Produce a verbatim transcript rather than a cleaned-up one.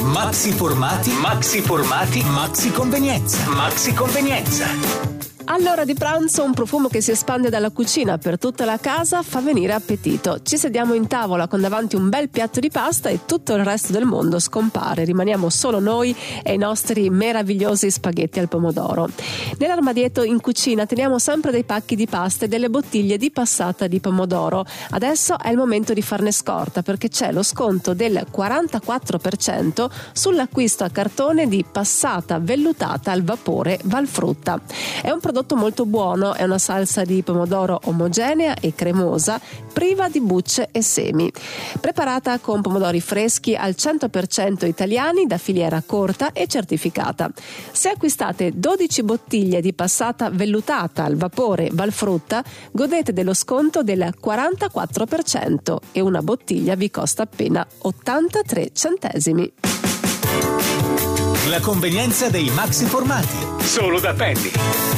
Maxi formati, maxi formati, maxi convenienza, maxi convenienza. All'ora di pranzo un profumo che si espande dalla cucina per tutta la casa fa venire appetito. Ci sediamo in tavola con davanti un bel piatto di pasta e tutto il resto del mondo scompare. Rimaniamo solo noi e i nostri meravigliosi spaghetti al pomodoro. Nell'armadietto in cucina teniamo sempre dei pacchi di pasta e delle bottiglie di passata di pomodoro. Adesso è il momento di farne scorta perché c'è lo sconto del quarantaquattro per cento sull'acquisto a cartone di passata vellutata al vapore Valfrutta. È un prodotto molto buono, è una salsa di pomodoro omogenea e cremosa, priva di bucce e semi. Preparata con pomodori freschi al cento per cento italiani da filiera corta e certificata. Se acquistate dodici bottiglie di passata vellutata al vapore Valfrutta, godete dello sconto del quarantaquattro per cento e una bottiglia vi costa appena ottantatré centesimi. La convenienza dei maxi formati, solo da Penny.